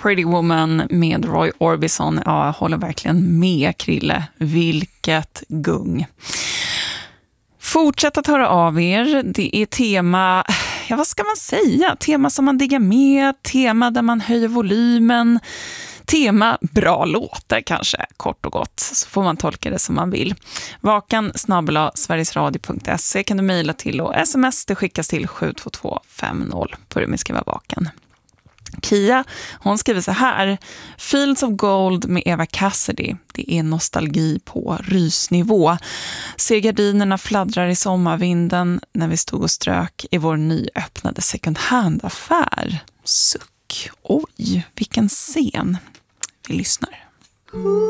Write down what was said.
Pretty Woman med Roy Orbison. Ja, jag håller verkligen med, Krille. Vilket gung. Fortsätt att höra av er. Det är tema, ja vad ska man säga? Tema som man diggar med, tema där man höjer volymen, tema bra låtar kanske, kort och gott. Så får man tolka det som man vill. vakan@sverigesradio.se kan du mejla till, och sms det skickas till 72250. Börja med skriva vakan. Kia, hon skriver så här: Fields of Gold med Eva Cassidy. Det är nostalgi på rysnivå. Ser gardinerna fladdrar i sommarvinden när vi stod och strök i vår nyöppnade second hand-affär. Suck. Oj, vilken scen. Vi lyssnar.